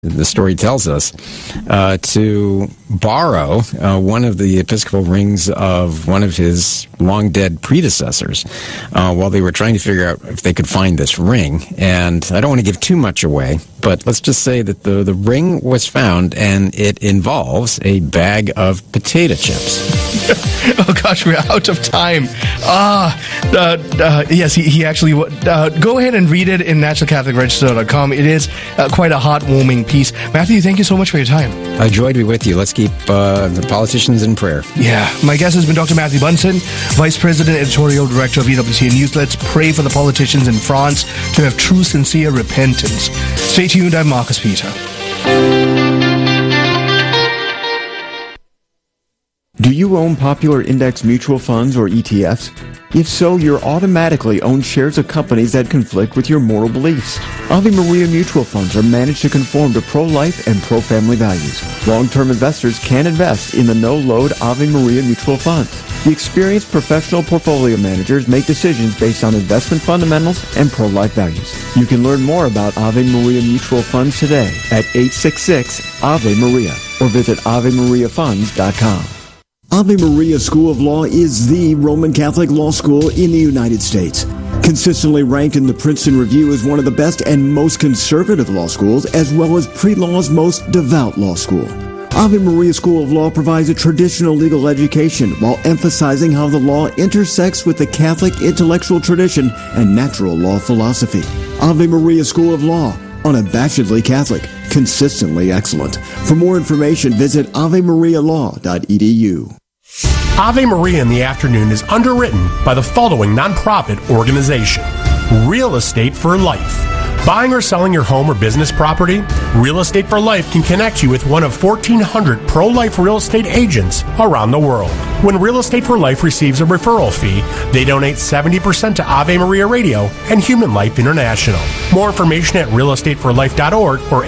the story tells us, to borrow one of the episcopal rings of one of his long-dead predecessors while they were trying to figure out if they could find this ring. And I don't want to give too much away, but let's just say that the ring was found, and it involves a bag of potato chips. Oh gosh, we're out of time. Yes, he actually go ahead and read it in nationalcatholicregister.com. It is quite a heartwarming piece. Matthew, thank you so much for your time. A joy to be with you. Let's keep the politicians in prayer. Yeah, my guest has been Dr. Matthew Bunson, Vice President, Editorial Director of EWTN News. Let's pray for the politicians in France to have true, sincere repentance. Stay tuned. I'm Marcus Peter. Do you own popular index mutual funds or ETFs? If so, you're automatically owned shares of companies that conflict with your moral beliefs. Ave Maria mutual funds are managed to conform to pro-life and pro-family values. Long-term investors can invest in the no-load Ave Maria mutual funds. The experienced professional portfolio managers make decisions based on investment fundamentals and pro-life values. You can learn more about Ave Maria mutual funds today at 866-AVE-MARIA or visit AveMariaFunds.com. Ave Maria School of Law is the Roman Catholic law school in the United States. Consistently ranked in the Princeton Review as one of the best and most conservative law schools, as well as pre-law's most devout law school. Ave Maria School of Law provides a traditional legal education while emphasizing how the law intersects with the Catholic intellectual tradition and natural law philosophy. Ave Maria School of Law, unabashedly Catholic, consistently excellent. For more information, visit avemarialaw.edu. Ave Maria in the Afternoon is underwritten by the following nonprofit organization: Real Estate for Life. Buying or selling your home or business property? Real Estate for Life can connect you with one of 1,400 pro-life real estate agents around the world. When Real Estate for Life receives a referral fee, they donate 70% to Ave Maria Radio and Human Life International. More information at realestateforlife.org or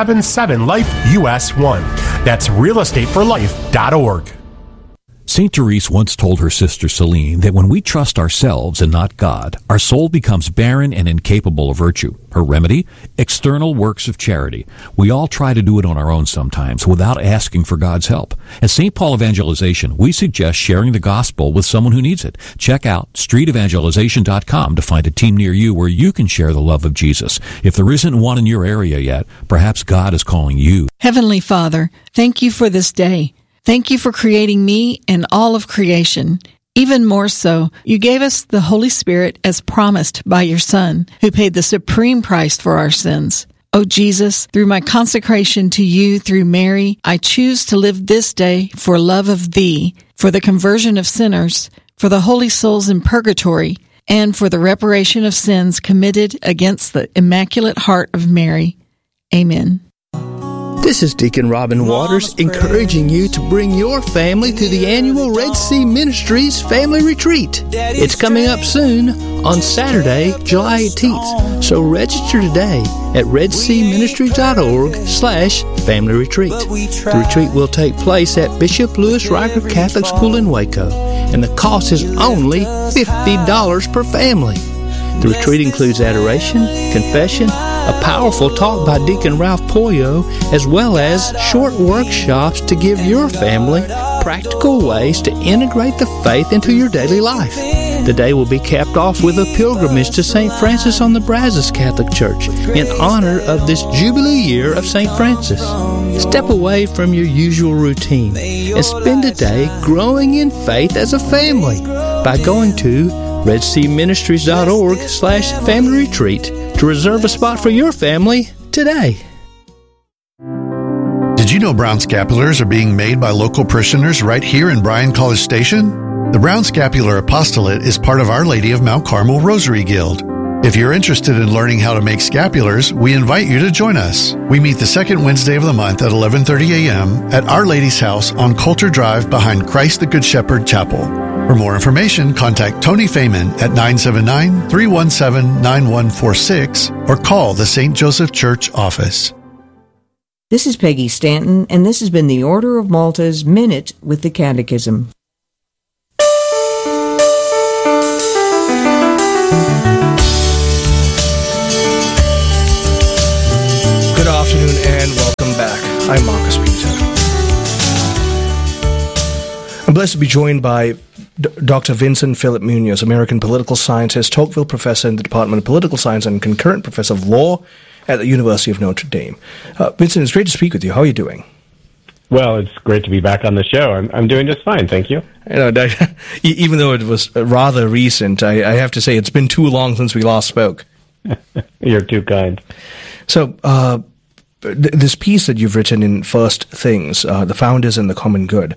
877-LIFE-US1. That's realestateforlife.org. St. Therese once told her sister Celine that when we trust ourselves and not God, our soul becomes barren and incapable of virtue. Her remedy? External works of charity. We all try to do it on our own sometimes without asking for God's help. At St. Paul Evangelization, we suggest sharing the gospel with someone who needs it. Check out streetevangelization.com to find a team near you where you can share the love of Jesus. If there isn't one in your area yet, perhaps God is calling you. Heavenly Father, thank you for this day. Thank you for creating me and all of creation. Even more so, you gave us the Holy Spirit as promised by your Son, who paid the supreme price for our sins. Oh Jesus, through my consecration to you through Mary, I choose to live this day for love of thee, for the conversion of sinners, for the holy souls in purgatory, and for the reparation of sins committed against the Immaculate Heart of Mary. Amen. This is Deacon Robin Waters encouraging you to bring your family to the annual Red Sea Ministries Family Retreat. It's coming up soon on Saturday, July 18th. So register today at redseaministries.org/family retreat. The retreat will take place at Bishop Louis Riker Catholic School in Waco, and the cost is only $50 per family. The retreat includes adoration, confession, a powerful talk by Deacon Ralph Polio, as well as short workshops to give your family practical ways to integrate the faith into your daily life. The day will be capped off with a pilgrimage to St. Francis on the Brazos Catholic Church in honor of this Jubilee year of St. Francis. Step away from your usual routine and spend a day growing in faith as a family by going to redseaministries.org/family retreat to reserve a spot for your family today. Did you know Brown Scapulars are being made by local parishioners right here in Bryan College Station? The Brown Scapular Apostolate is part of Our Lady of Mount Carmel Rosary Guild. If you're interested in learning how to make scapulars, we invite you to join us. We meet the second Wednesday of the month at 11:30 a.m. at Our Lady's House on Coulter Drive behind Christ the Good Shepherd Chapel. For more information, contact Tony Feynman at 979-317-9146 or call the St. Joseph Church office. This is Peggy Stanton, and this has been the Order of Malta's Minute with the Catechism. Good afternoon and welcome I'm Marcus Peter. I'm blessed to be joined by Dr. Vincent Philip Munoz, American political scientist, Tocqueville professor in the Department of Political Science and concurrent professor of law at the University of Notre Dame. Vincent, it's great to speak with you. How are you doing? Well, it's great to be back on the show. I'm doing just fine, thank you. Even though it was rather recent, I have to say it's been too long since we last spoke. You're too kind. So, this piece that you've written in First Things, The Founders and the Common Good,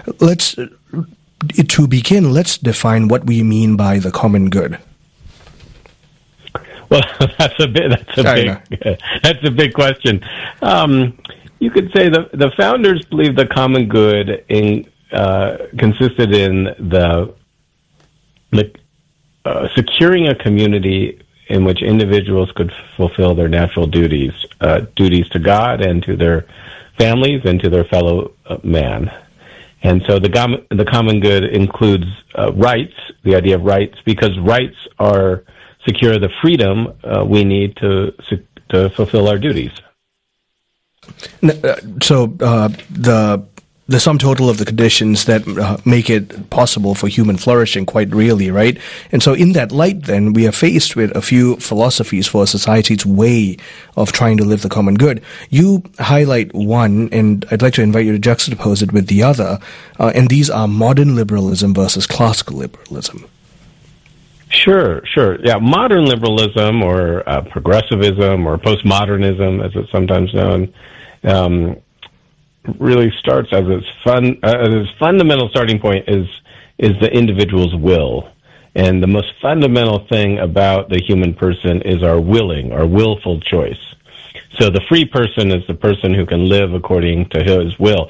to begin, let's define what we mean by the common good. Well, that's a big question. You could say the founders believed the common good consisted in the securing a community in which individuals could fulfill their natural duties to God and to their families and to their fellow man. And so the common good includes rights, the idea of rights, because rights secure the freedom we need to fulfill our duties. So the sum total of the conditions that make it possible for human flourishing quite really, right? And so in that light, then, we are faced with a few philosophies for society's way of trying to live the common good. You highlight one, and I'd like to invite you to juxtapose it with the other, and these are modern liberalism versus classical liberalism. Sure. Yeah, modern liberalism or progressivism or postmodernism, as it's sometimes known, really starts as its fundamental starting point is the individual's will. And the most fundamental thing about the human person is our willful choice. So the free person is the person who can live according to his will,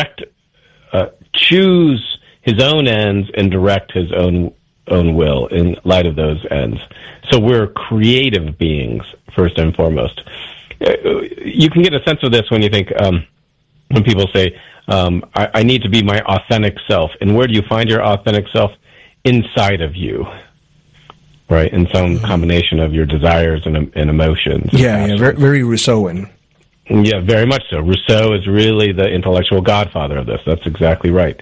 choose his own ends and direct his own will in light of those ends. So we're creative beings, first and foremost. You can get a sense of this when you think, when people say, I need to be my authentic self. And where do you find your authentic self? Inside of you, right? In some combination of your desires and emotions. Yeah, very Rousseauian. Yeah, very much so. Rousseau is really the intellectual godfather of this. That's exactly right.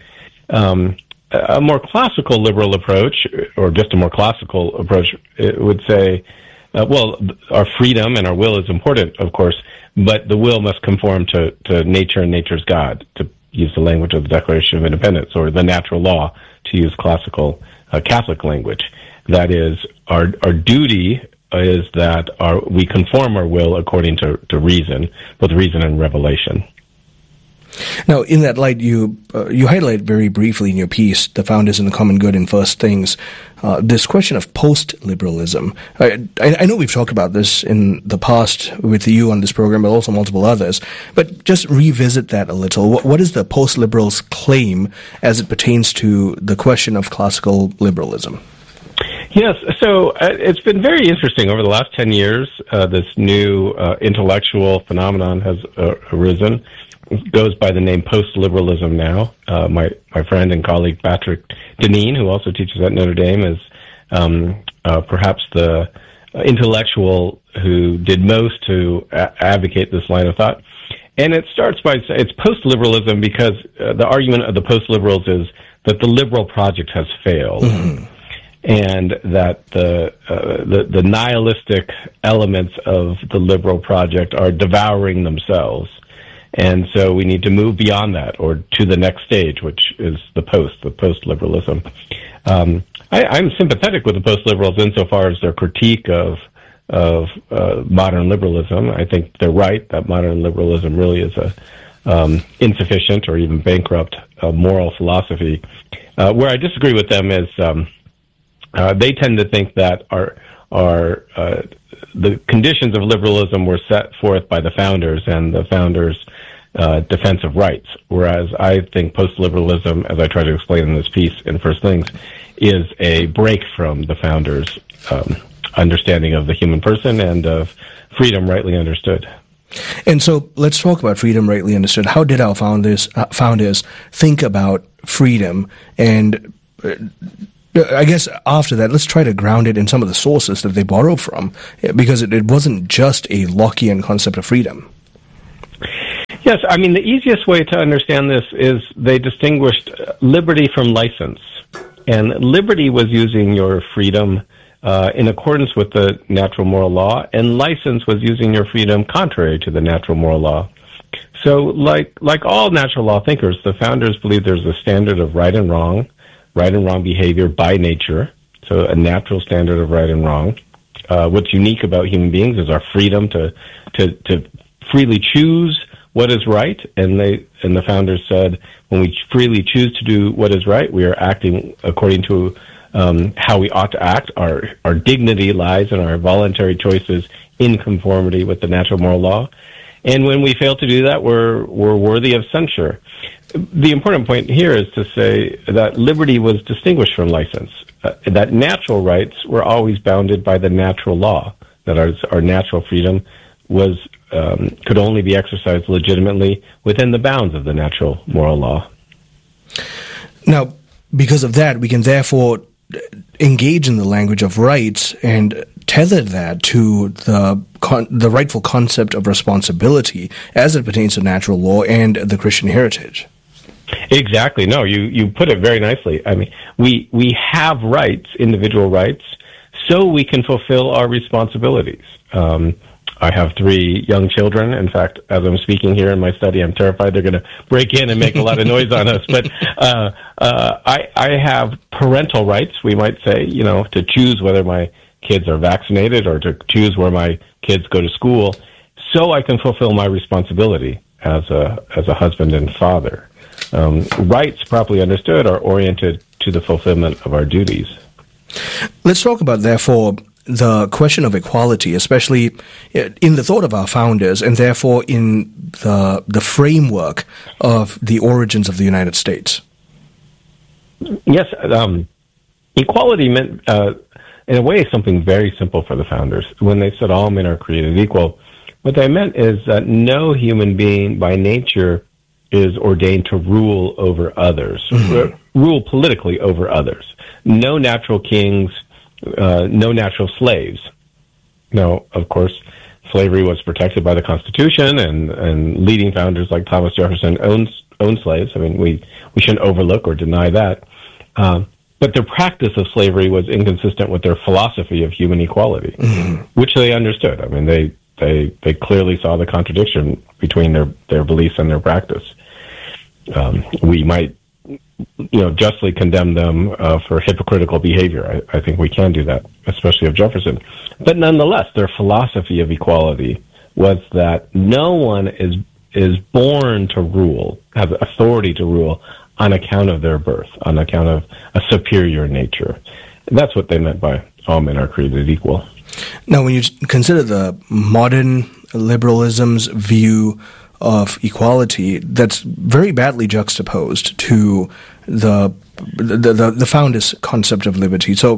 A more classical liberal approach, or just a more classical approach, it would say, our freedom and our will is important, of course, but the will must conform to nature and nature's God, to use the language of the Declaration of Independence, or the natural law, to use classical Catholic language. That is, our duty is that we conform our will according to reason, both reason and revelation. Now, in that light, you highlight very briefly in your piece, The Founders and the Common Good in First Things, this question of post-liberalism. I know we've talked about this in the past with you on this program, but also multiple others, but just revisit that a little. What is the post-liberals' claim as it pertains to the question of classical liberalism? Yes, so it's been very interesting over the last 10 years. This new intellectual phenomenon has arisen. It goes by the name post-liberalism now. My friend and colleague Patrick Deneen, who also teaches at Notre Dame, is perhaps the intellectual who did most to advocate this line of thought. And it starts by saying it's post-liberalism because the argument of the post-liberals is that the liberal project has failed. Mm-hmm. And that the nihilistic elements of the liberal project are devouring themselves. And so we need to move beyond that, or to the next stage, which is the post-liberalism. I'm sympathetic with the post-liberals insofar as their critique of modern liberalism. I think they're right that modern liberalism really is a insufficient or even bankrupt moral philosophy. Where I disagree with them is they tend to think that the conditions of liberalism were set forth by the founders and the founders' defense of rights, whereas I think post-liberalism, as I try to explain in this piece in First Things, is a break from the founders' understanding of the human person and of freedom rightly understood. And so let's talk about freedom rightly understood. How did our founders think about freedom? And I guess after that, let's try to ground it in some of the sources that they borrow from, because it wasn't just a Lockean concept of freedom. Yes, I mean, the easiest way to understand this is they distinguished liberty from license. And liberty was using your freedom in accordance with the natural moral law, and license was using your freedom contrary to the natural moral law. So like all natural law thinkers, the founders believe there's a standard of right and wrong behavior by nature, so a natural standard of right and wrong. What's unique about human beings is our freedom to freely choose what is right, and the founders said when we freely choose to do what is right, we are acting according to how we ought to act. Our dignity lies in our voluntary choices in conformity with the natural moral law. And when we fail to do that, we're worthy of censure. The important point here is to say that liberty was distinguished from license, that natural rights were always bounded by the natural law, that our natural freedom could only be exercised legitimately within the bounds of the natural moral law. Now, because of that, we can therefore engage in the language of rights and tether that to the rightful concept of responsibility as it pertains to natural law and the Christian heritage. Exactly. No, you put it very nicely. I mean, we have rights, individual rights, so we can fulfill our responsibilities. I have 3 young children. In fact, as I'm speaking here in my study, I'm terrified they're going to break in and make a lot of noise on us. But I have parental rights, we might say, to choose whether my kids are vaccinated or to choose where my kids go to school, so I can fulfill my responsibility as a husband and father. Rights, properly understood, are oriented to the fulfillment of our duties. Let's talk about, therefore, the question of equality, especially in the thought of our founders, and therefore in the framework of the origins of the United States. Yes, equality meant, in a way, something very simple for the founders. When they said all men are created equal, what they meant is that no human being by nature is ordained to rule over others, rule politically over others. No natural kings, no natural slaves. Now, of course, slavery was protected by the Constitution, and leading founders like Thomas Jefferson owned slaves. I mean, we shouldn't overlook or deny that. But their practice of slavery was inconsistent with their philosophy of human equality, which they understood. I mean, they clearly saw the contradiction between their beliefs and their practice. We might, justly condemn them for hypocritical behavior. I think we can do that, especially of Jefferson. But nonetheless, their philosophy of equality was that no one is born to rule, has authority to rule on account of their birth, on account of a superior nature. That's what they meant by all men are created equal. Now, when you consider the modern liberalism's view of equality, that's very badly juxtaposed to the founders' concept of liberty. So,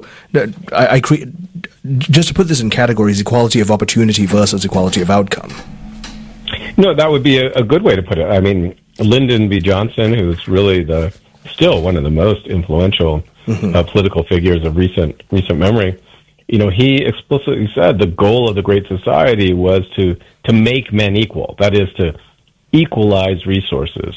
just to put this in categories: equality of opportunity versus equality of outcome. No, that would be a good way to put it. I mean, Lyndon B. Johnson, who's really still one of the most influential political figures of recent memory, he explicitly said the goal of the Great Society was to make men equal. That is, to equalize resources.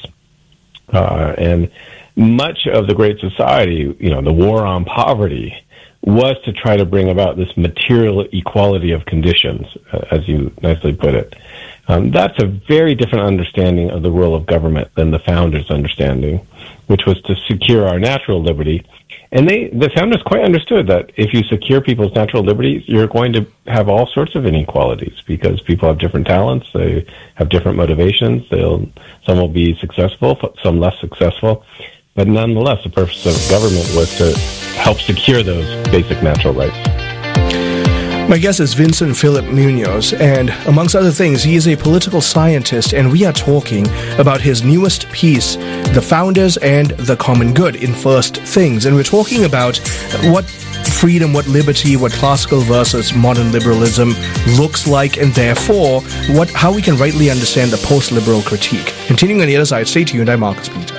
And much of the Great Society, the war on poverty, was to try to bring about this material equality of conditions, as you nicely put it. That's a very different understanding of the role of government than the founders' understanding, which was to secure our natural liberty. And the founders quite understood that if you secure people's natural liberties, you're going to have all sorts of inequalities because people have different talents, they have different motivations, some will be successful, some less successful. But nonetheless, the purpose of government was to help secure those basic natural rights. My guest is Vincent Philip Munoz, and amongst other things, he is a political scientist, and we are talking about his newest piece, The Founders and the Common Good in First Things. And we're talking about what freedom, what liberty, what classical versus modern liberalism looks like, and therefore how we can rightly understand the post-liberal critique. Continuing on the other side, stay tuned. I'm Marcus Peter.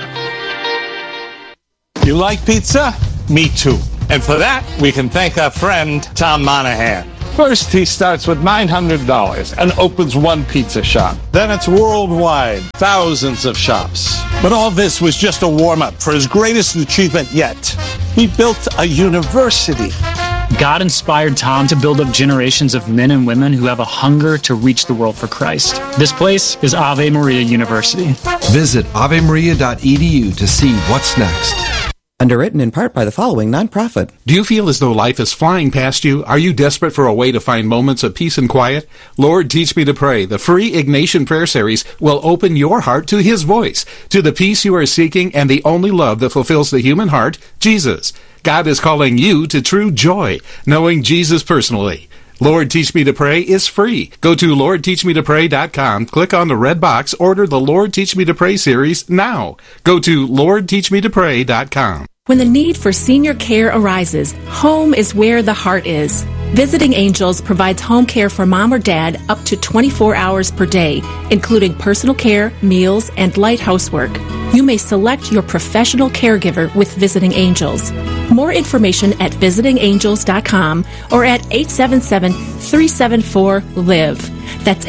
You like pizza? Me too. And for that, we can thank our friend Tom Monahan. First, he starts with $900 and opens one pizza shop. Then it's worldwide, thousands of shops. But all this was just a warm-up for his greatest achievement yet. He built a university. God inspired Tom to build up generations of men and women who have a hunger to reach the world for Christ. This place is Ave Maria University. Visit avemaria.edu to see what's next. Underwritten in part by the following nonprofit. Do you feel as though life is flying past you? Are you desperate for a way to find moments of peace and quiet? Lord, Teach Me to Pray, the free Ignatian prayer series, will open your heart to His voice, to the peace you are seeking and the only love that fulfills the human heart, Jesus. God is calling you to true joy, knowing Jesus personally. Lord, Teach Me to Pray is free. Go to LordTeachMeToPray.com, click on the red box, order the Lord Teach Me to Pray series now. Go to LordTeachMeToPray.com. When the need for senior care arises, home is where the heart is. Visiting Angels provides home care for mom or dad up to 24 hours per day, including personal care, meals, and light housework. You may select your professional caregiver with Visiting Angels. More information at visitingangels.com or at 877-374-LIVE. That's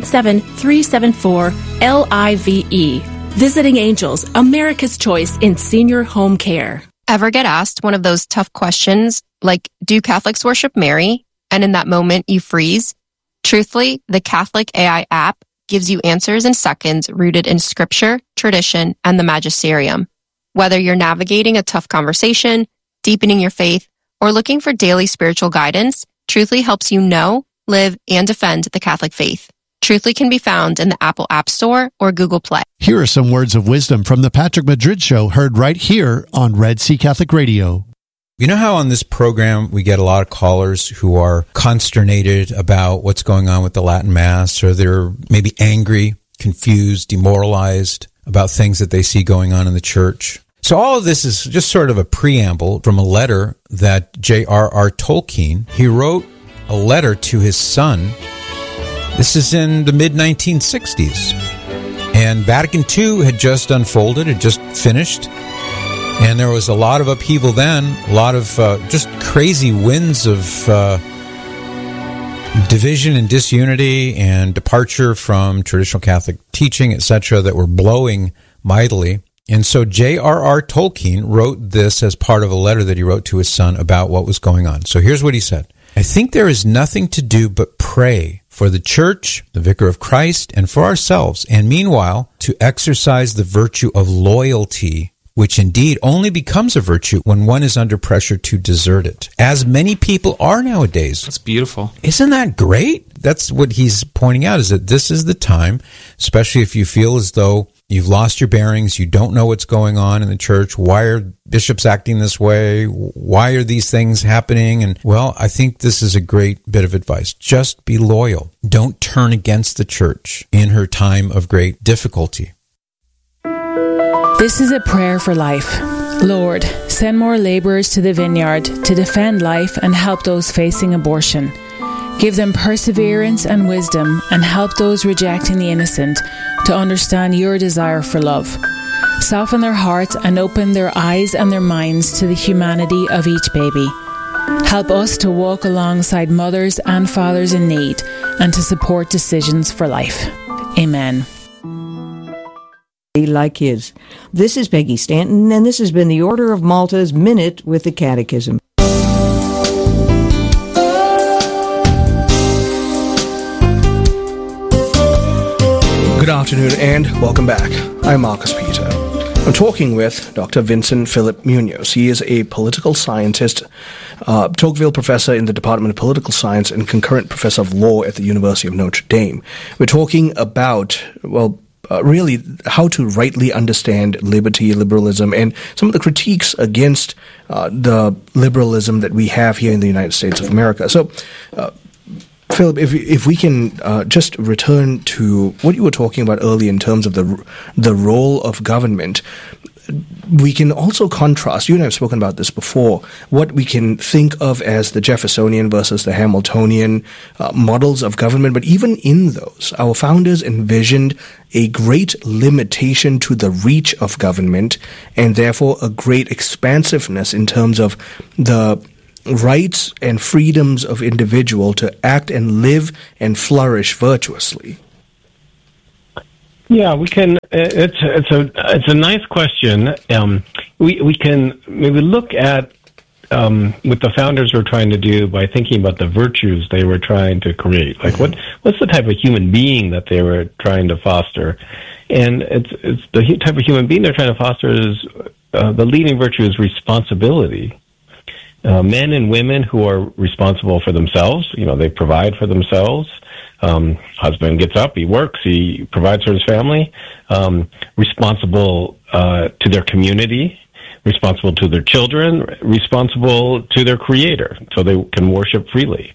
877-374-LIVE. Visiting Angels, America's choice in senior home care. Ever get asked one of those tough questions, like, do Catholics worship Mary? And in that moment, you freeze? Truthfully, the Catholic AI app gives you answers in seconds rooted in scripture, tradition, and the magisterium. Whether you're navigating a tough conversation, deepening your faith, or looking for daily spiritual guidance, Truthfully helps you know, live, and defend the Catholic faith. Truthfully can be found in the Apple App Store or Google Play. Here are some words of wisdom from the Patrick Madrid Show, heard right here on Red Sea Catholic Radio. You know how on this program we get a lot of callers who are consternated about what's going on with the Latin Mass, or they're maybe angry, confused, demoralized about things that they see going on in the church? So all of this is just sort of a preamble from a letter that J.R.R. Tolkien, he wrote a letter to his son. This is in the mid-1960s. And Vatican II had just unfolded, had just finished. And there was a lot of upheaval then, a lot of just crazy winds of division and disunity and departure from traditional Catholic teaching, etc., that were blowing mightily. And so J.R.R. Tolkien wrote this as part of a letter that he wrote to his son about what was going on. So here's what he said. I think there is nothing to do but pray for the Church, the Vicar of Christ, and for ourselves, and meanwhile, to exercise the virtue of loyalty, which indeed only becomes a virtue when one is under pressure to desert it, as many people are nowadays. That's beautiful. Isn't that great? That's what he's pointing out, is that this is the time, especially if you feel as though you've lost your bearings, you don't know what's going on in the church. Why are bishops acting this way? Why are these things happening? And, well, I think this is a great bit of advice. Just be loyal. Don't turn against the church in her time of great difficulty. This is a prayer for life. Lord, send more laborers to the vineyard to defend life and help those facing abortion. Give them perseverance and wisdom, and help those rejecting the innocent to understand your desire for love. Soften their hearts and open their eyes and their minds to the humanity of each baby. Help us to walk alongside mothers and fathers in need and to support decisions for life. Amen. Like his. This is Peggy Stanton, and this has been the Order of Malta's Minute with the Catechism. Good afternoon and welcome back. I'm Marcus Peter. I'm talking with Dr. Vincent Philip Munoz. He is a political scientist, Tocqueville professor in the Department of Political Science and concurrent professor of law at the University of Notre Dame. We're talking about, really how to rightly understand liberty, liberalism, and some of the critiques against the liberalism that we have here in the United States of America. So, Philip, if we can just return to what you were talking about earlier in terms of the role of government, we can also contrast, you and I have spoken about this before, what we can think of as the Jeffersonian versus the Hamiltonian models of government. But even in those, our founders envisioned a great limitation to the reach of government and therefore a great expansiveness in terms of the rights and freedoms of individual to act and live and flourish virtuously? Yeah, we can. It's a nice question. We can maybe look at what the founders were trying to do by thinking about the virtues they were trying to create. Like what's the type of human being that they were trying to foster? And it's the type of human being they're trying to foster is the leading virtue is responsibility. Men and women who are responsible for themselves, they provide for themselves. Husband gets up, he works, he provides for his family. Responsible to their community, responsible to their children, responsible to their creator, so they can worship freely.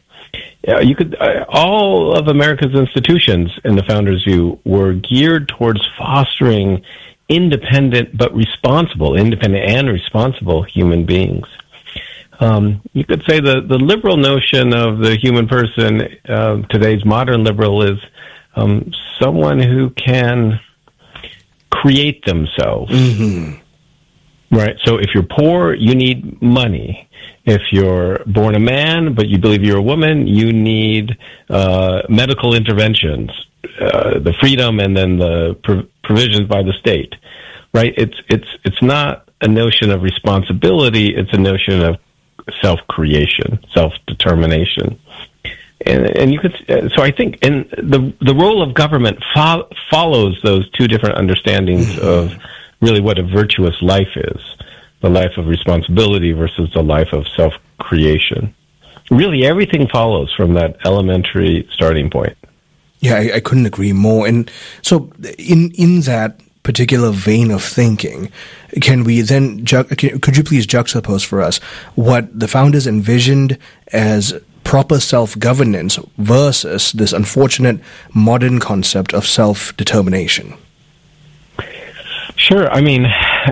All of America's institutions, in the founders' view, were geared towards fostering independent and responsible human beings. You could say the liberal notion of the human person, today's modern liberal, is someone who can create themselves. Mm-hmm. Right. So if you're poor, you need money. If you're born a man, but you believe you're a woman, you need medical interventions, the freedom, and then the provisions by the state. Right. It's not a notion of responsibility. It's a notion of self-creation, self-determination. And you could, so I think, and the role of government follows those two different understandings of really what a virtuous life is, the life of responsibility versus the life of self-creation. Really, everything follows from that elementary starting point. Yeah, I couldn't agree more. And so in that particular vein of thinking, can we then, could you please juxtapose for us what the founders envisioned as proper self-governance versus this unfortunate modern concept of self-determination? Sure. I mean,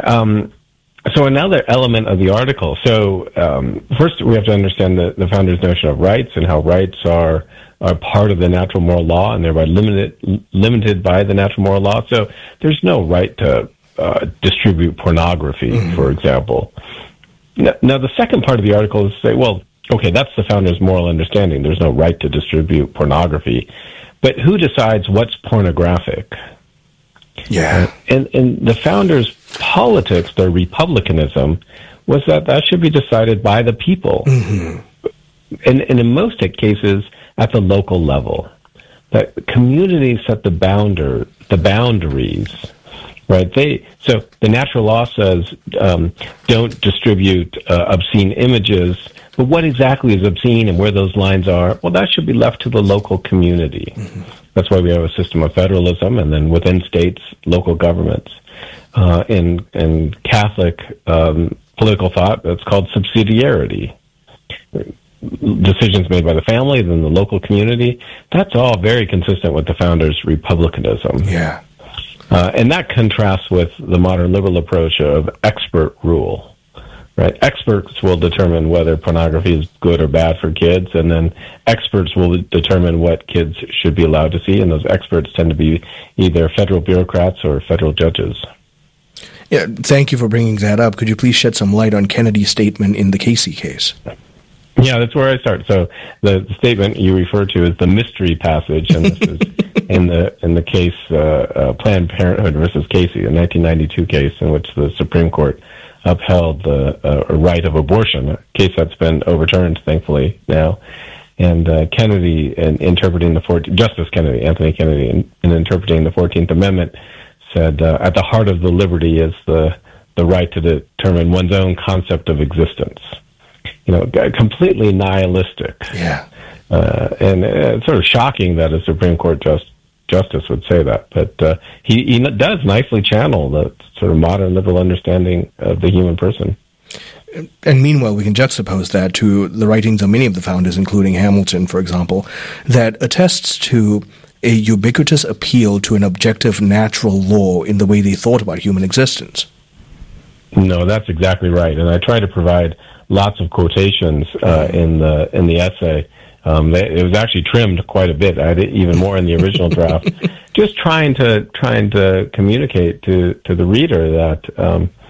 so another element of the article. So first, we have to understand the founders' notion of rights and how rights are part of the natural moral law and thereby limited by the natural moral law. So there's no right to distribute pornography, for example. Now, the second part of the article is to say, well, okay, that's the founders' moral understanding. There's no right to distribute pornography. But who decides what's pornographic? Yeah. And the founders' politics, their republicanism, was that should be decided by the people. Mm-hmm. And in most cases, at the local level. That communities set the boundaries, right? So the natural law says don't distribute obscene images, but what exactly is obscene and where those lines are, well, that should be left to the local community. Mm-hmm. That's why we have a system of federalism, and then within states, local governments. In Catholic political thought, that's called subsidiarity. Decisions made by the family, then the local community. That's all very consistent with the founders' republicanism. Yeah. And that contrasts with the modern liberal approach of expert rule. Right? Experts will determine whether pornography is good or bad for kids, and then experts will determine what kids should be allowed to see, and those experts tend to be either federal bureaucrats or federal judges. Yeah, thank you for bringing that up. Could you please shed some light on Kennedy's statement in the Casey case? Yeah, that's where I start. So the statement you refer to is the mystery passage, and this is in the case Planned Parenthood versus Casey, a 1992 case in which the Supreme Court upheld the right of abortion, a case that's been overturned, thankfully, now. And Kennedy, Justice Kennedy, Anthony Kennedy, in interpreting the 14th Amendment, said at the heart of the liberty is the right to determine one's own concept of existence. Completely nihilistic. Yeah. And it's sort of shocking that a Supreme Court justice would say that. But he does nicely channel the sort of modern liberal understanding of the human person. And meanwhile, we can juxtapose that to the writings of many of the founders, including Hamilton, for example, that attests to a ubiquitous appeal to an objective natural law in the way they thought about human existence. No, that's exactly right. And I try to provide lots of quotations in the essay. It was actually trimmed quite a bit. I had even more in the original draft. Just trying to communicate to the reader that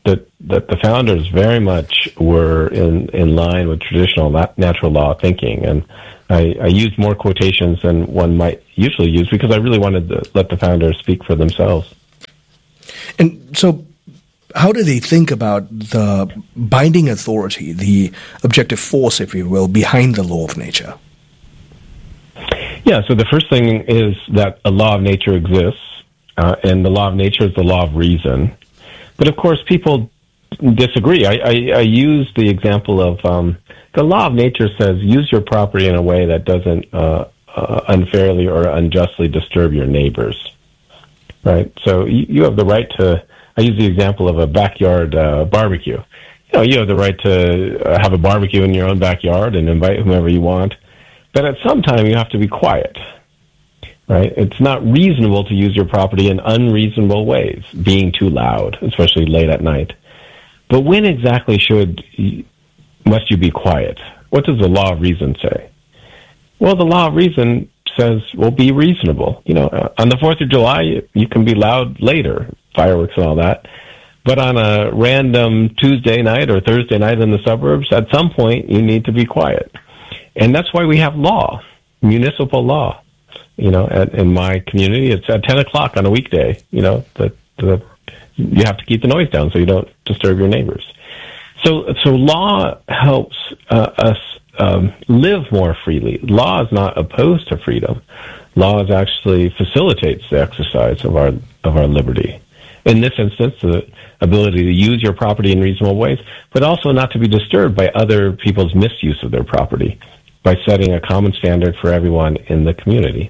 that the founders very much were in line with traditional natural law thinking, and I used more quotations than one might usually use because I really wanted to let the founders speak for themselves. And so, how do they think about the binding authority, the objective force, if you will, behind the law of nature? Yeah, so the first thing is that a law of nature exists, and the law of nature is the law of reason. But of course, people disagree. I use the example of the law of nature says use your property in a way that doesn't unfairly or unjustly disturb your neighbors, right? So you have the right to, I use the example of a backyard barbecue. You have the right to have a barbecue in your own backyard and invite whomever you want. But at some time, you have to be quiet, right? It's not reasonable to use your property in unreasonable ways, being too loud, especially late at night. But when exactly must you be quiet? What does the law of reason say? Well, the law of reason says, well, be reasonable. On the 4th of July, you can be loud later, fireworks and all that. But on a random Tuesday night or Thursday night in the suburbs, at some point, you need to be quiet. And that's why we have law, municipal law. In my community, it's at 10 o'clock on a weekday, that you have to keep the noise down so you don't disturb your neighbors. So law helps us live more freely. Law is not opposed to freedom. Law actually facilitates the exercise of our liberty. In this instance, the ability to use your property in reasonable ways, but also not to be disturbed by other people's misuse of their property by setting a common standard for everyone in the community.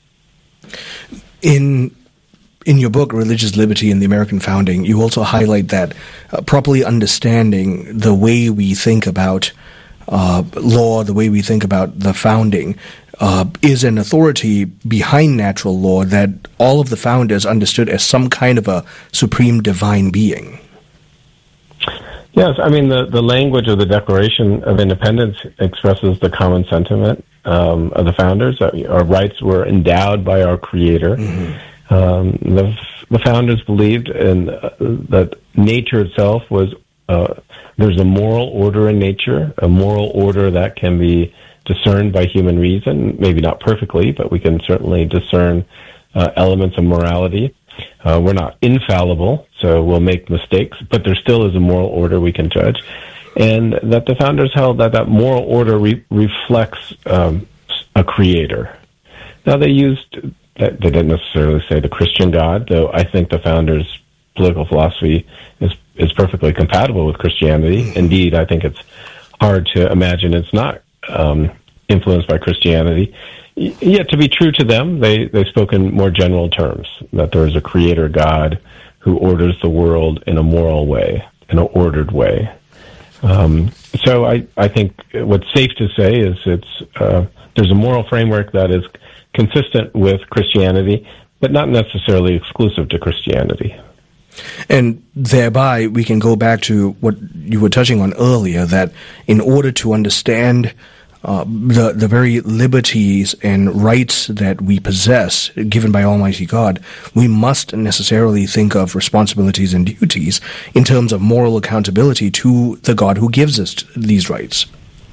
In your book, Religious Liberty and the American Founding, you also highlight that properly understanding the way we think about law, the way we think about the founding, is an authority behind natural law that all of the founders understood as some kind of a supreme divine being. Yes, I mean, the language of the Declaration of Independence expresses the common sentiment of the founders. Our rights were endowed by our Creator. Mm-hmm. The founders believed that nature itself was, there's a moral order in nature, a moral order that can be discerned by human reason, maybe not perfectly, but we can certainly discern elements of morality. We're not infallible, so we'll make mistakes, but there still is a moral order we can judge. And that the founders held that moral order reflects a creator. Now, they didn't necessarily say the Christian God, though I think the founders' political philosophy is perfectly compatible with Christianity. Indeed, I think it's hard to imagine it's not influenced by Christianity. Yet, to be true to them, they spoke in more general terms, that there is a creator God who orders the world in a moral way, in an ordered way. So I think what's safe to say is there's a moral framework that is consistent with Christianity, but not necessarily exclusive to Christianity. And thereby, we can go back to what you were touching on earlier, that in order to understand the very liberties and rights that we possess, given by Almighty God, we must necessarily think of responsibilities and duties in terms of moral accountability to the God who gives us these rights.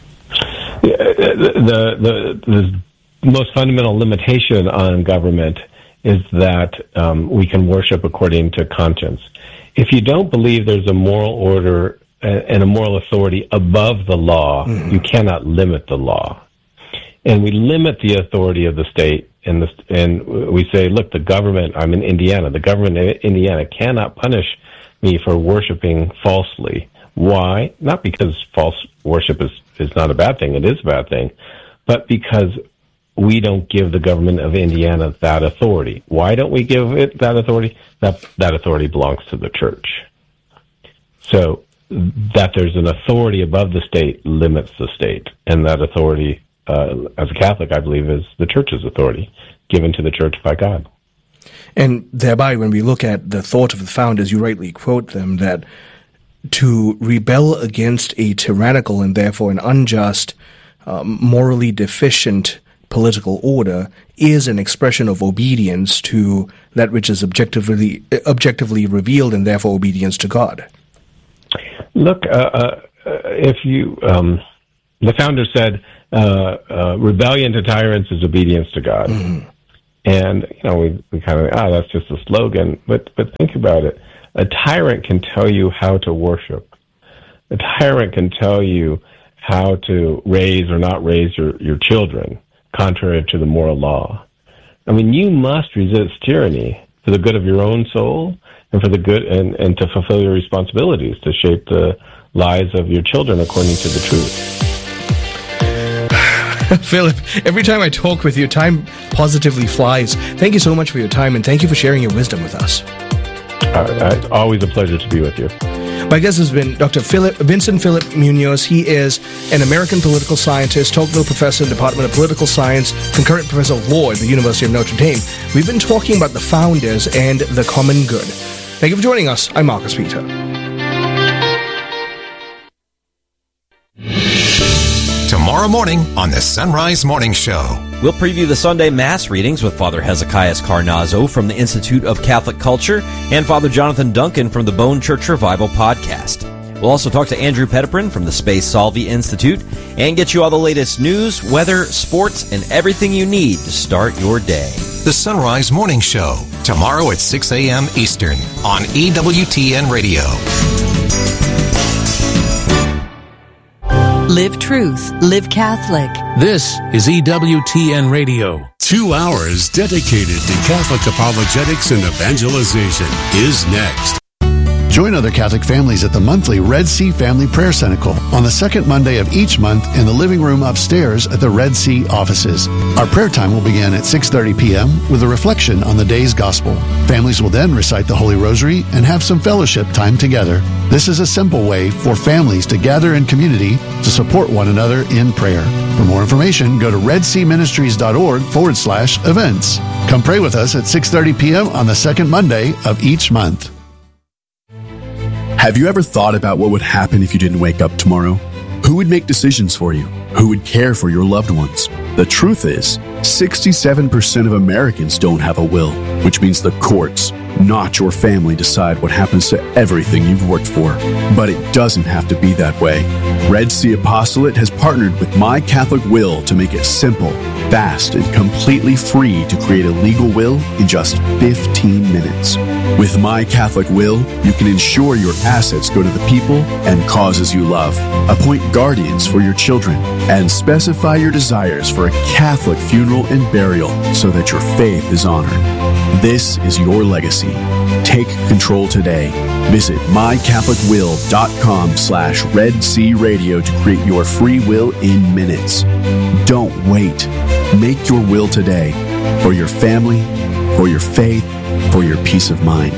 The most fundamental limitation on government is that we can worship according to conscience. If you don't believe there's a moral order and a moral authority above the law, you cannot limit the law. And we limit the authority of the state, and we say, look, the government, I'm in Indiana, the government in Indiana cannot punish me for worshiping falsely. Why? Not because false worship is not a bad thing, it is a bad thing, but because we don't give the government of Indiana that authority. Why don't we give it that authority? That authority belongs to the church. So that there's an authority above the state limits the state, and that authority, as a Catholic, I believe, is the church's authority, given to the church by God. And thereby, when we look at the thought of the founders, you rightly quote them, that to rebel against a tyrannical and therefore an unjust, morally deficient political order is an expression of obedience to that which is objectively revealed, and therefore obedience to God. Look, if you, the founder said, rebellion to tyrants is obedience to God. Mm-hmm. And, we kind of, that's just a slogan. But think about it. A tyrant can tell you how to worship. A tyrant can tell you how to raise or not raise your children, contrary to the moral law. I mean, you must resist tyranny for the good of your own soul and for the good and to fulfill your responsibilities to shape the lives of your children according to the truth. Philip, every time I talk with you, time positively flies. Thank you so much for your time, and thank you for sharing your wisdom with us. It's always a pleasure to be with you. My guest has been Dr. Vincent Philip Munoz. He is an American political scientist, Tocqueville Professor in the Department of Political Science, concurrent Professor of Law at the University of Notre Dame. We've been talking about the founders and the common good. Thank you for joining us. I'm Marcus Peter. Tomorrow morning on the Sunrise Morning Show. We'll preview the Sunday Mass readings with Father Hezekiah Carnazzo from the Institute of Catholic Culture and Father Jonathan Duncan from the Bone Church Revival podcast. We'll also talk to Andrew Petiprin from the Space Solvi Institute and get you all the latest news, weather, sports, and everything you need to start your day. The Sunrise Morning Show, tomorrow at 6 a.m. Eastern on EWTN Radio. Live truth. Live Catholic. This is EWTN Radio. 2 hours dedicated to Catholic apologetics and evangelization is next. Join other Catholic families at the monthly Red Sea Family Prayer Cenacle on the second Monday of each month in the living room upstairs at the Red Sea offices. Our prayer time will begin at 6:30 p.m. with a reflection on the day's gospel. Families will then recite the Holy Rosary and have some fellowship time together. This is a simple way for families to gather in community to support one another in prayer. For more information, go to redseaministries.org/events. Come pray with us at 6:30 p.m. on the second Monday of each month. Have you ever thought about what would happen if you didn't wake up tomorrow? Who would make decisions for you? Who would care for your loved ones? The truth is, 67% of Americans don't have a will, which means the courts, not your family, decide what happens to everything you've worked for. But it doesn't have to be that way. Red Sea Apostolate has partnered with My Catholic Will to make it simple, fast, and completely free to create a legal will in just 15 minutes. With My Catholic Will, you can ensure your assets go to the people and causes you love, appoint guardians for your children, and specify your desires for a Catholic funeral and burial so that your faith is honored. This is your legacy. Take control today. Visit mycatholicwill.com/Red Sea Radio to create your free will in minutes. Don't wait. Make your will today for your family, for your faith, for your peace of mind.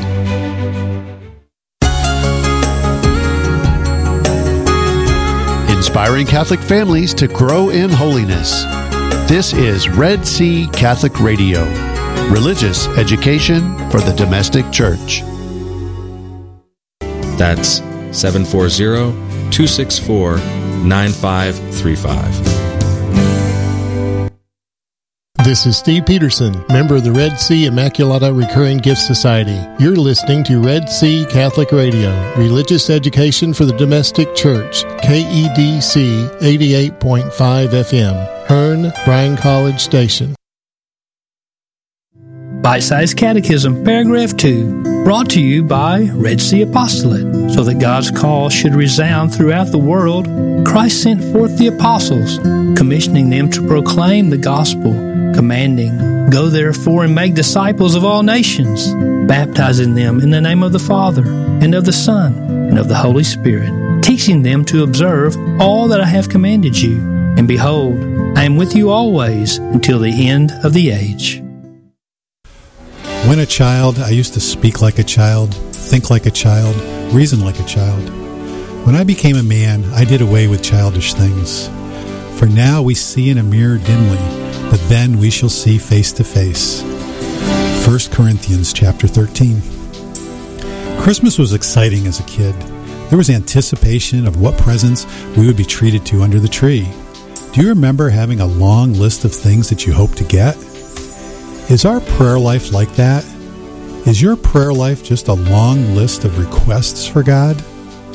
Inspiring Catholic families to grow in holiness. This is Red Sea Catholic Radio. Religious education for the domestic church. That's 740-264-9535. This is Steve Peterson, member of the Red Sea Immaculata Recurring Gift Society. You're listening to Red Sea Catholic Radio, religious education for the domestic church, KEDC 88.5 FM, Hearn, Bryan College Station. Bite-Sized Catechism, Paragraph 2, brought to you by Red Sea Apostolate. So that God's call should resound throughout the world, Christ sent forth the apostles, commissioning them to proclaim the gospel, commanding, "Go therefore and make disciples of all nations, baptizing them in the name of the Father, and of the Son, and of the Holy Spirit, teaching them to observe all that I have commanded you. And behold, I am with you always until the end of the age." When a child, I used to speak like a child, think like a child, reason like a child. When I became a man, I did away with childish things. For now we see in a mirror dimly, but then we shall see face to face. 1 Corinthians chapter 13. Christmas was exciting as a kid. There was anticipation of what presents we would be treated to under the tree. Do you remember having a long list of things that you hoped to get? Is our prayer life like that? Is your prayer life just a long list of requests for God?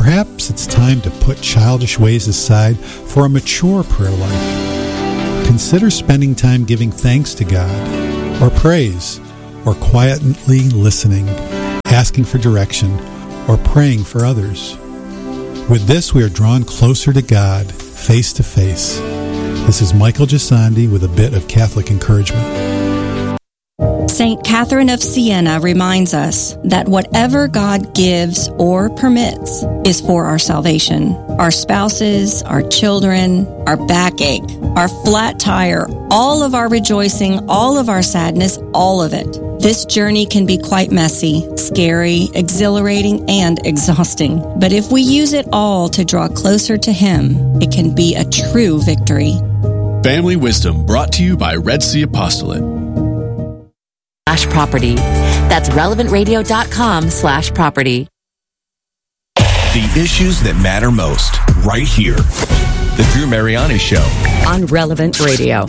Perhaps it's time to put childish ways aside for a mature prayer life. Consider spending time giving thanks to God, or praise, or quietly listening, asking for direction, or praying for others. With this, we are drawn closer to God, face to face. This is Michael Gisandi with a bit of Catholic encouragement. St. Catherine of Siena reminds us that whatever God gives or permits is for our salvation. Our spouses, our children, our backache, our flat tire, all of our rejoicing, all of our sadness, all of it. This journey can be quite messy, scary, exhilarating, and exhausting. But if we use it all to draw closer to Him, it can be a true victory. Family Wisdom brought to you by Red Sea Apostolate. /property. That's relevantradio.com/property. The issues that matter most, right here. The Drew Mariani Show on Relevant Radio.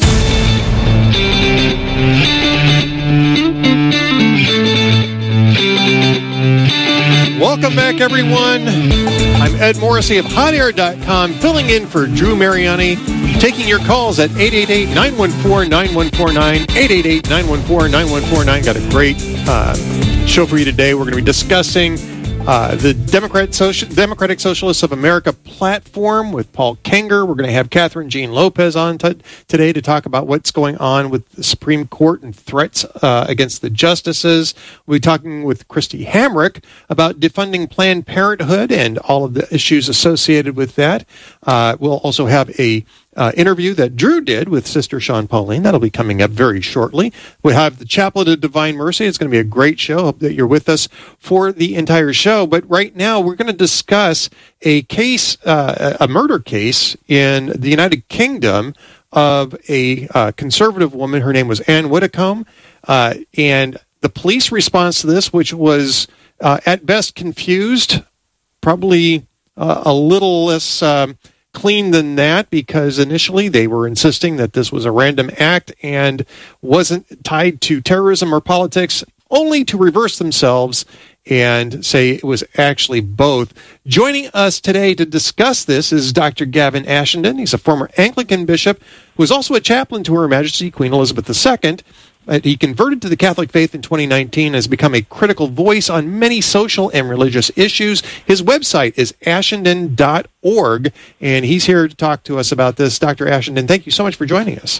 Welcome back, everyone. I'm Ed Morrissey of HotAir.com, filling in for Drew Mariani, taking your calls at 888-914-9149, 888-914-9149. Got a great show for you today. We're going to be discussing the Democratic Socialists of America platform with Paul Kenger. We're going to have Catherine Jean Lopez on today to talk about what's going on with the Supreme Court and threats against the justices. We'll be talking with Christy Hamrick about defunding Planned Parenthood and all of the issues associated with that. We'll also have a interview that Drew did with Sister Sean Pauline. That'll be coming up very shortly. We have the Chaplet of Divine Mercy. It's going to be a great show. Hope that you're with us for the entire show. But right now, we're going to discuss a case, a murder case in the United Kingdom of a conservative woman. Her name was Anne Widdecombe. And the police response to this, which was at best confused, probably a little less clean than that, because initially they were insisting that this was a random act and wasn't tied to terrorism or politics, only to reverse themselves and say it was actually both. Joining us today to discuss this is Dr. Gavin Ashenden. He's a former Anglican bishop who was also a chaplain to Her Majesty Queen Elizabeth II. He converted to the Catholic faith in 2019 and has become a critical voice on many social and religious issues. His website is ashenden.org, and he's here to talk to us about this. Dr. Ashenden, thank you so much for joining us.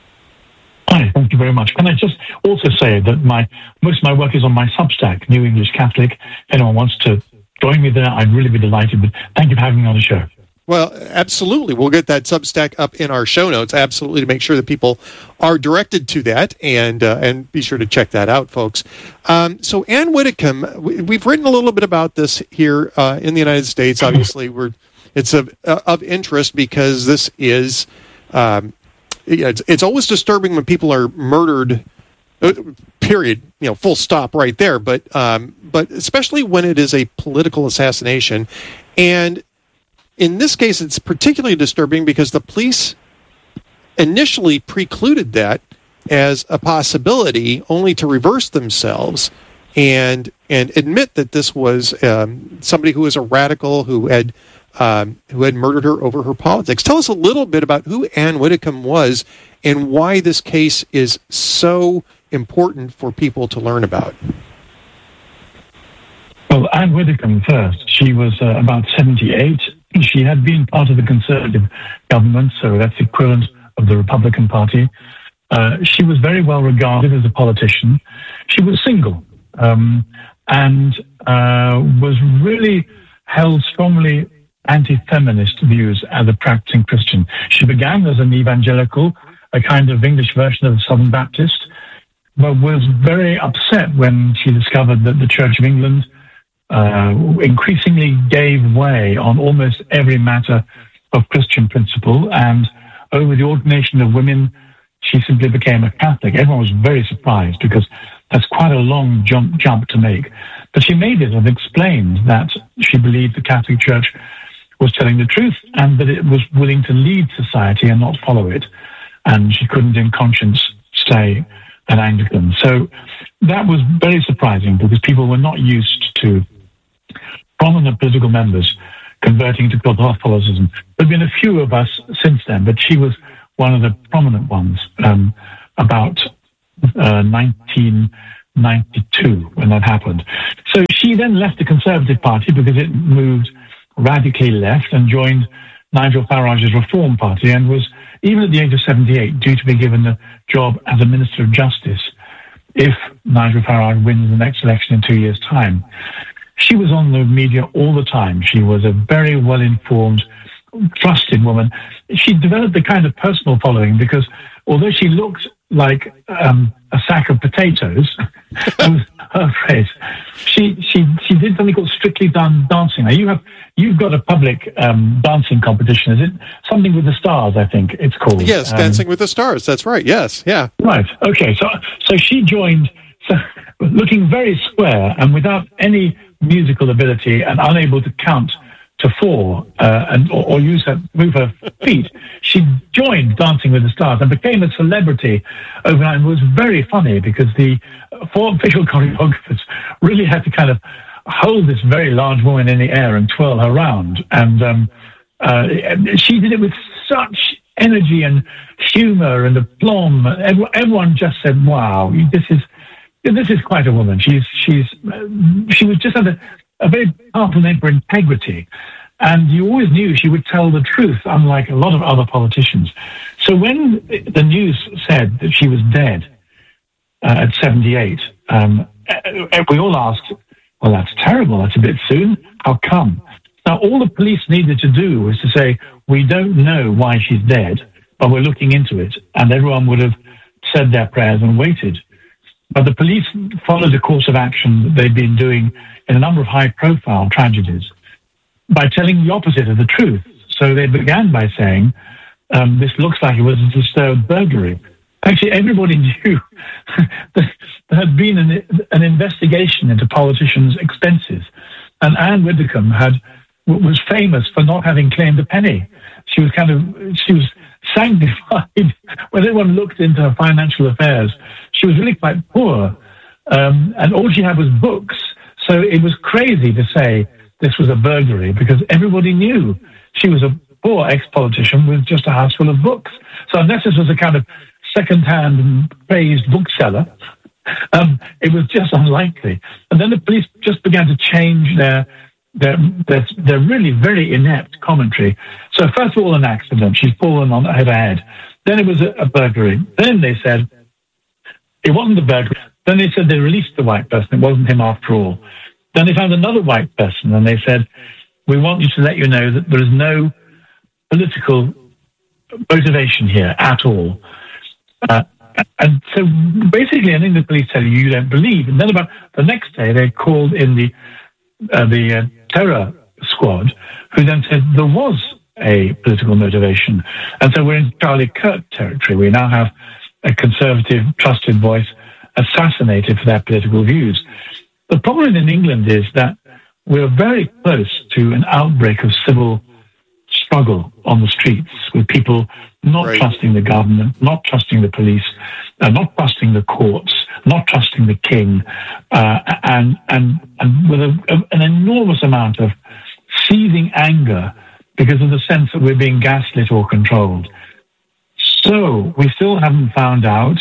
Hi, thank you very much. Can I just also say that most of my work is on my Substack, New English Catholic. If anyone wants to join me there, I'd really be delighted. But thank you for having me on the show. Well, absolutely. We'll get that Substack up in our show notes, absolutely, to make sure that people are directed to that, and be sure to check that out, folks. So Anne Widdecombe, we've written a little bit about this here in the United States. Obviously, it's of interest because this is it's always disturbing when people are murdered. Period. Full stop right there. But especially when it is a political assassination, and in this case, it's particularly disturbing because the police initially precluded that as a possibility, only to reverse themselves and admit that this was somebody who was a radical who had murdered her over her politics. Tell us a little bit about who Anne Widdecombe was and why this case is so important for people to learn about. Well, Anne Widdecombe first. She was about 78. She had been part of the Conservative government, so that's the equivalent of the Republican Party. She was very well regarded as a politician. She was single and was really held strongly anti-feminist views as a practicing Christian. She began as an evangelical, a kind of English version of the Southern Baptist, but was very upset when she discovered that the Church of England increasingly gave way on almost every matter of Christian principle, and over the ordination of women, she simply became a Catholic. Everyone was very surprised because that's quite a long jump to make. But she made it and explained that she believed the Catholic Church was telling the truth and that it was willing to lead society and not follow it. And she couldn't in conscience stay an Anglican. So that was very surprising because people were not used to prominent political members converting to Catholicism. There have been a few of us since then, but she was one of the prominent ones about 1992 when that happened. So she then left the Conservative Party because it moved radically left and joined Nigel Farage's Reform Party, and was, even at the age of 78, due to be given the job as a Minister of Justice if Nigel Farage wins the next election in 2 years' time. She was on the media all the time. She was a very well-informed, trusted woman. She developed the kind of personal following because although she looked like a sack of potatoes, that was her phrase, she did something called Strictly Dancing. Now you've got a public dancing competition. Is it something with the stars? I think it's called. Yes, Dancing with the Stars. That's right. Yes, yeah. Right. Okay. So she joined, looking very square and without any musical ability and unable to count to four or move her feet. She joined Dancing with the Stars and became a celebrity overnight. And it was very funny because the four official choreographers really had to kind of hold this very large woman in the air and twirl her around. And she did it with such energy and humor and aplomb. Everyone just said, "Wow, this is quite a woman." She was just had a very powerful name for integrity. And you always knew she would tell the truth, unlike a lot of other politicians. So when the news said that she was dead at 78, we all asked, well, that's terrible. That's a bit soon. How come? Now, all the police needed to do was to say, we don't know why she's dead, but we're looking into it. And everyone would have said their prayers and waited. But the police followed a course of action that they'd been doing in a number of high-profile tragedies by telling the opposite of the truth. So they began by saying, this looks like it was a disturbed burglary. Actually, everybody knew that there had been an investigation into politicians' expenses. And Anne Widdecombe was famous for not having claimed a penny. She was sanctified. When everyone looked into her financial affairs, she was really quite poor. And all she had was books. So it was crazy to say this was a burglary because everybody knew she was a poor ex-politician with just a house full of books. So unless this was a kind of second-hand and praised bookseller, it was just unlikely. And then the police just began to change their really very inept commentary. So first of all, an accident. She's fallen on her head. Then it was a burglary. Then they said it wasn't a burglary. Then they said they released the white person. It wasn't him after all. Then they found another white person and they said, we want you to let you know that there is no political motivation here at all. And so basically anything the police tell you don't believe. And then about the next day, they called in the terror squad, who then said there was a political motivation. And so we're in Charlie Kirk territory. We now have a conservative, trusted voice assassinated for their political views. The problem in England is that we're very close to an outbreak of civil struggle on the streets, with people not trusting the government, not trusting the police, not trusting the courts, not trusting the king, and with an enormous amount of seething anger because of the sense that we're being gaslit or controlled. So we still haven't found out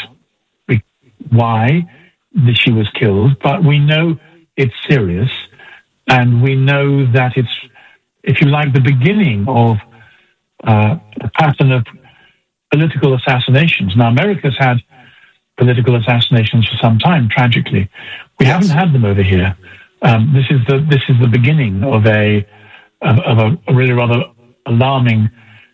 why she was killed, but we know it's serious, and we know that it's, if you like, the beginning of a pattern of political assassinations. Now, America's had political assassinations for some time, tragically. We haven't had them over here. This is the beginning of a really rather alarming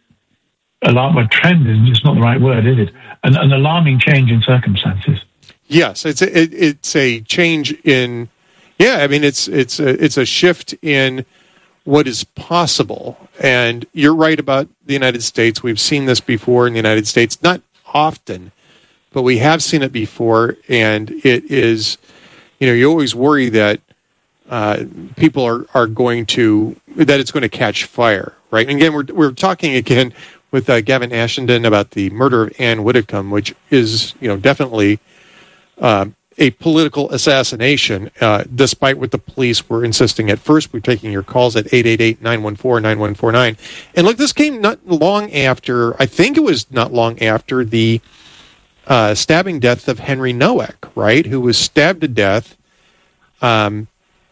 trend. Is just not the right word, is it? An alarming change in circumstances. Yes, it's a change in. Yeah, I mean it's a shift in what is possible. And you're right about the United States. We've seen this before in the United States, not often, but we have seen it before. And it is, you always worry that people are going to, that it's going to catch fire, right? And again, we're talking again with Gavin Ashenden about the murder of Anne Widdecombe, which is, definitely a political assassination, despite what the police were insisting at first. We're taking your calls at 888-914-9149. And look, this came not long after, I think it was not long after the stabbing death of Henry Nowak, right, who was stabbed to death and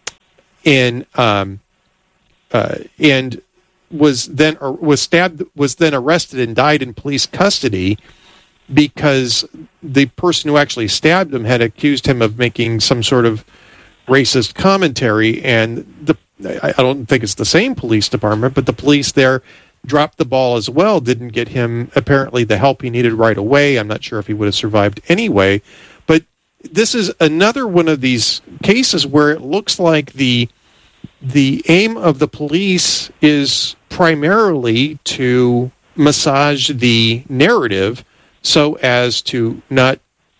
was then arrested and died in police custody because the person who actually stabbed him had accused him of making some sort of racist commentary, and I don't think it's the same police department, but the police there dropped the ball as well, didn't get him apparently the help he needed right away. I'm not sure if he would have survived anyway, but this is another one of these cases where it looks like the aim of the police is primarily to massage the narrative so as to not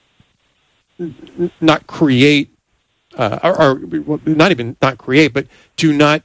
create, or not even not create, but to not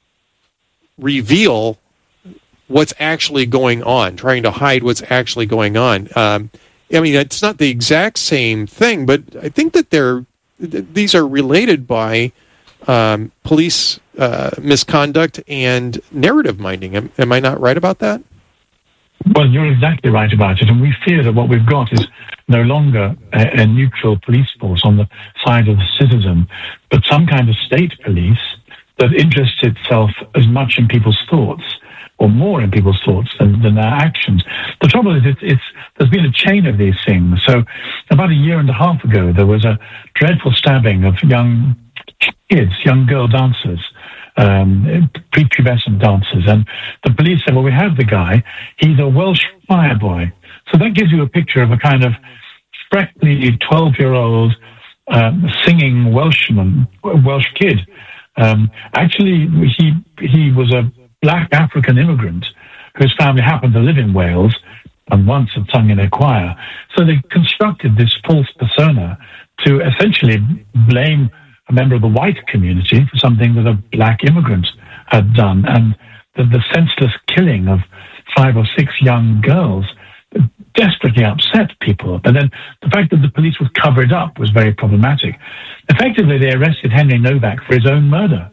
reveal what's actually going on, trying to hide what's actually going on. I mean, it's not the exact same thing, but I think that these are related by police misconduct and narrative minding. Am I not right about that? Well, you're exactly right about it, and we fear that what we've got is no longer a neutral police force on the side of the citizen, but some kind of state police that interests itself as much in people's thoughts, or more in people's thoughts than their actions. The trouble is, there's been a chain of these things. So about a year and a half ago, there was a dreadful stabbing of young kids, young girl dancers, prepubescent dancers, and the police said, well, we have the guy, he's a Welsh fire boy. So that gives you a picture of a kind of freckly 12-year-old singing Welsh kid. Actually, he was a black African immigrant whose family happened to live in Wales and once had sung in a choir. So they constructed this false persona to essentially blame a member of the white community for something that a black immigrant had done. And the senseless killing of 5 or 6 young girls desperately upset people. But then the fact that the police would cover it up was very problematic. Effectively, they arrested Henry Nowak for his own murder.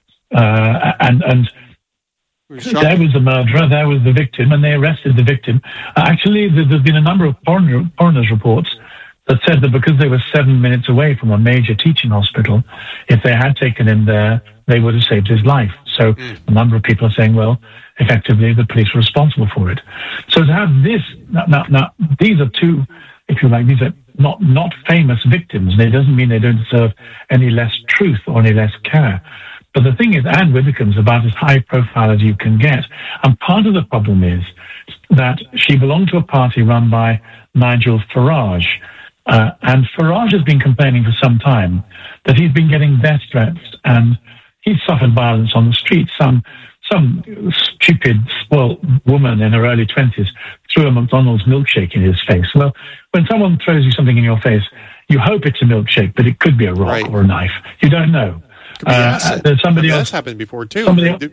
And there was the murderer, there was the victim, and they arrested the victim. Actually, there's been a number of coroner's reports that said that because they were 7 minutes away from a major teaching hospital, if they had taken him there, they would have saved his life. So a number of people are saying, well, effectively, the police were responsible for it. So to have this, now these are two, if you like, these are not famous victims. It doesn't mean they don't deserve any less truth or any less care. But the thing is, Anne Withycombe's about as high profile as you can get. And part of the problem is that she belonged to a party run by Nigel Farage. And Farage has been complaining for some time that he's been getting death threats and he's suffered violence on the street. Some stupid, spoiled woman in her early 20s threw a McDonald's milkshake in his face. Well, when someone throws you something in your face, you hope it's a milkshake, but it could be a rock or a knife. You don't know. There's somebody else. That's happened before too.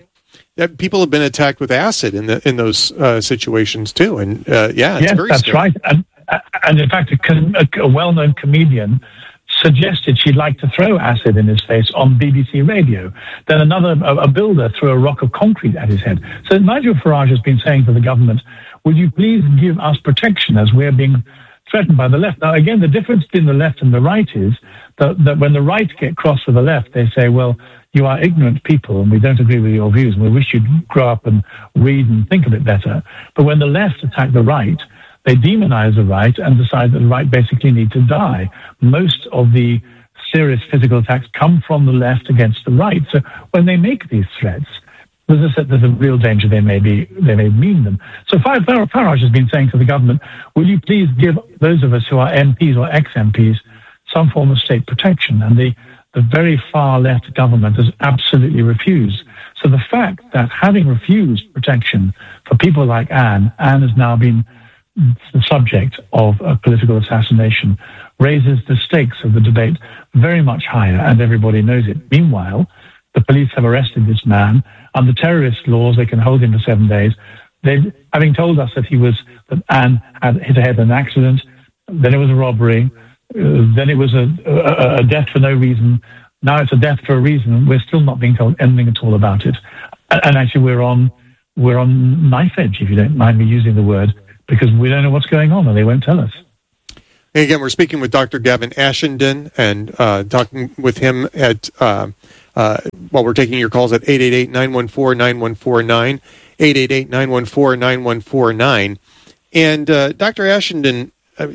People have been attacked with acid in those situations too, and it's very that's scary. Right. And in fact, a well-known comedian suggested she'd like to throw acid in his face on BBC Radio. Then a builder threw a rock of concrete at his head. So Nigel Farage has been saying to the government, "Would you please give us protection as we're being threatened by the left?" Now, again, the difference between the left and the right is that when the right get cross with the left, they say, well, you are ignorant people and we don't agree with your views and we wish you'd grow up and read and think a bit better. But when the left attack the right, they demonize the right and decide that the right basically need to die. Most of the serious physical attacks come from the left against the right. So when they make these threats, there's a real danger they may mean them. So Farage has been saying to the government, will you please give those of us who are MPs or ex-MPs some form of state protection? And the very far left government has absolutely refused. So the fact that having refused protection for people like Anne has now been the subject of a political assassination raises the stakes of the debate very much higher, and everybody knows it. Meanwhile, the police have arrested this man. Under terrorist laws, they can hold him for 7 days. Having told us that Anne had hit her head in an accident, then it was a robbery, Then it was a death for no reason. Now it's a death for a reason. We're still not being told anything at all about it. And actually, we're on knife edge, if you don't mind me using the word, because we don't know what's going on, and they won't tell us. And again, we're speaking with Dr. Gavin Ashenden, and talking with him at while we're taking your calls at 888-914-9149, 888-914-9149. And Dr. Ashenden,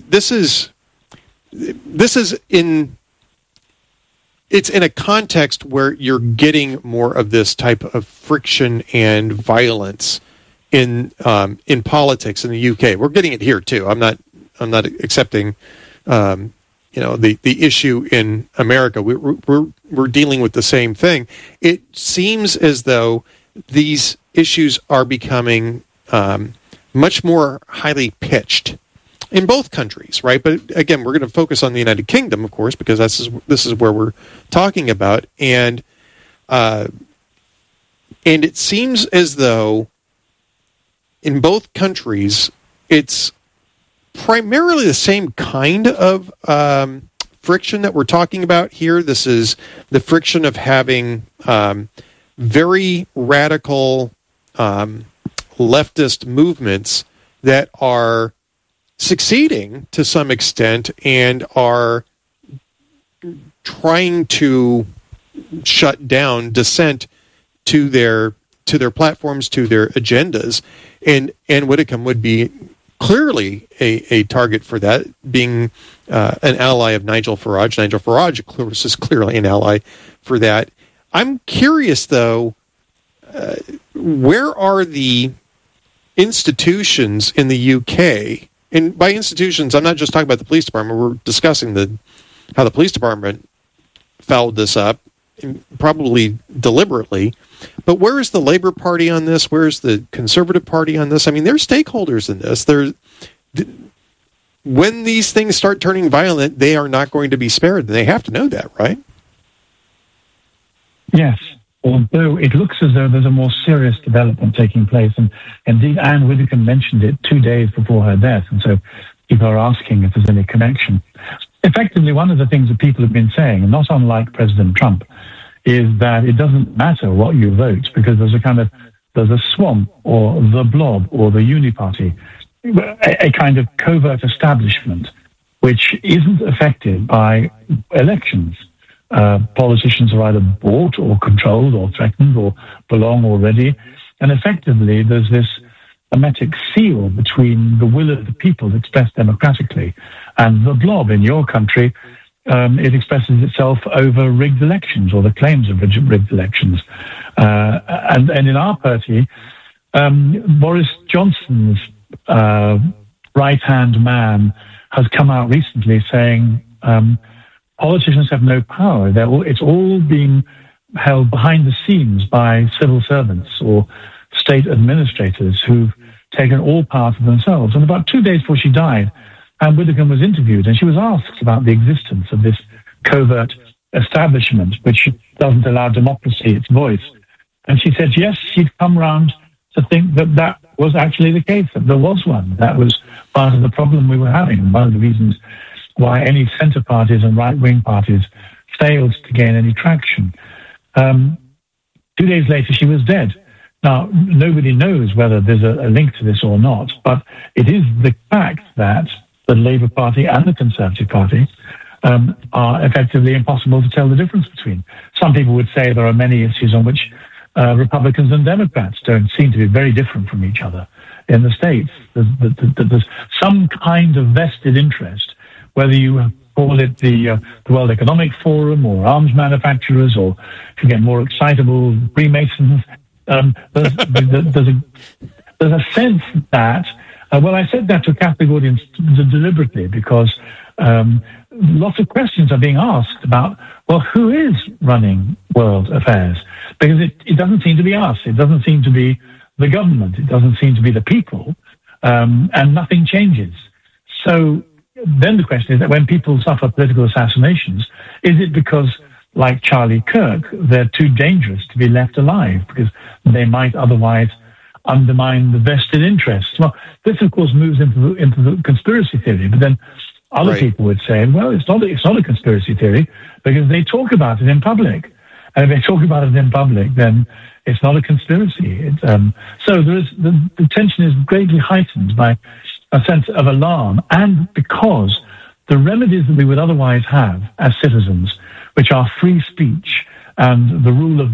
it's in a context where you're getting more of this type of friction and violence in politics in the UK. We're getting it here too. I'm not accepting the issue in America. We're dealing with the same thing. It seems as though these issues are becoming much more highly pitched in both countries, right? But again, we're going to focus on the United Kingdom, of course, because this is where we're talking about, and it seems as though in both countries it's primarily the same kind of friction that we're talking about here. This is the friction of having very radical leftist movements that are succeeding to some extent and are trying to shut down dissent to their platforms, to their agendas, and Widdicombe would be clearly a target for that, being an ally of Nigel Farage. Nigel Farage, of course, is clearly an ally for that. I'm curious, though, where are the institutions in the UK? And by institutions, I'm not just talking about the police department. We're discussing how the police department fouled this up, probably deliberately. But where is the Labour Party on this? Where is the Conservative Party on this? I mean, they're stakeholders in this. When these things start turning violent, they are not going to be spared. They have to know that, right? Yes, although it looks as though there's a more serious development taking place. And indeed, Anne Widdicombe mentioned it 2 days before her death. And so people are asking if there's any connection. Effectively, one of the things that people have been saying, and not unlike President Trump, is that it doesn't matter what you vote, because there's a swamp or the blob or the Uniparty, a kind of covert establishment which isn't affected by elections. Politicians are either bought or controlled or threatened or belong already. And effectively, there's this hermetic seal between the will of the people expressed democratically and the blob. In your country, it expresses itself over rigged elections or the claims of rigged elections. And in our party, Boris Johnson's right-hand man has come out recently saying politicians have no power. It's all being held behind the scenes by civil servants or state administrators who've taken all power to themselves. And about 2 days before she died, Anne Widdicombe was interviewed, and she was asked about the existence of this covert establishment, which doesn't allow democracy its voice. And she said, yes, she'd come round to think that was actually the case, that there was one. That was part of the problem we were having, and one of the reasons why any centre parties and right-wing parties failed to gain any traction. 2 days later, she was dead. Now, nobody knows whether there's a link to this or not, but it is the fact that the Labour Party and the Conservative Party are effectively impossible to tell the difference between. Some people would say there are many issues on which Republicans and Democrats don't seem to be very different from each other in the States. There's some kind of vested interest, whether you call it the World Economic Forum or arms manufacturers, or if you get more excitable, Freemasons. There's a sense that, I said that to a Catholic audience deliberately because lots of questions are being asked about, well, who is running world affairs? Because it doesn't seem to be us. It doesn't seem to be the government. It doesn't seem to be the people. And nothing changes. So then the question is that when people suffer political assassinations, is it because, like Charlie Kirk, they're too dangerous to be left alive because they might otherwise undermine the vested interests? Well, this, of course, moves into the conspiracy theory, but then Other Right. people would say, well, it's not a conspiracy theory because they talk about it in public. And if they talk about it in public, then it's not a conspiracy. So the tension is greatly heightened by a sense of alarm, and because the remedies that we would otherwise have as citizens, which are free speech and the rule of